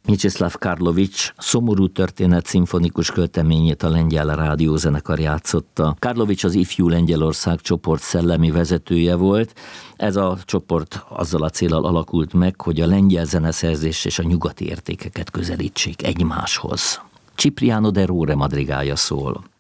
Micsiszláv Karlovics szomorú történet szimfonikus költeményét a lengyel rádiózenekar játszotta. Karlovics az Ifjú Lengyelország csoport szellemi vezetője volt. Ez a csoport azzal a céllal alakult meg, hogy a lengyel zeneszerzés és a nyugati értékeket közelítsék egymáshoz. Cipriano de Rore madrigája szól.